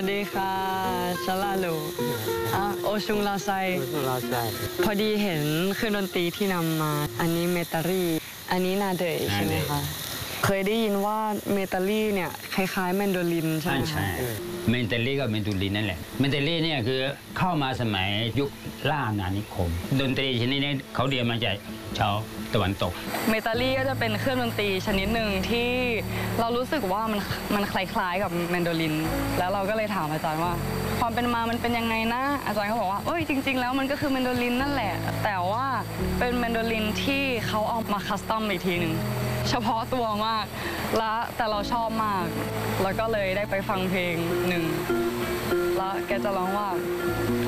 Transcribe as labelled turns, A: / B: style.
A: สดีค่ะชลาลูโอชุงลาไซพอดีเห็นเครื่องดนตรีที่นำมาอันนี้เมตาลีอันนี้นาเดยใช่ไหมคะเคยได้ยินว่าเมตาลีเนี่ยคล้ายๆแมนโดลินใช่ไหมคะ
B: เมนเทลลี่กับเมนดูลินนั่นแหละเมนเทลลี่เนี่ยคือเข้ามาสมัยยุคล่าอาณานิคมดนตรีชนิดนี้เขาเรียนมาจากชาวตะวันตก
A: เมตาลีก็จะเป็นเครื่องดนตรีชนิดหนึ่งที่เรารู้สึกว่ามันคล้ายๆกับแมนโดลินแล้วเราก็เลยถามอาจารย์ว่าความเป็นมามันเป็นยังไงนะอาจารย์ก็บอกว่าเอ้ยจริงๆแล้วมันก็คือแมนโดลินนั่นแหละแต่ว่าเป็นแมนโดลินที่เขาเอามาคัสตอมอีกทีหนึ่งเฉพาะตัวมากและแต่เราชอบมากแล้วก็เลยได้ไปฟังเพลงหนึ่งแล้วแกจะร้องว่า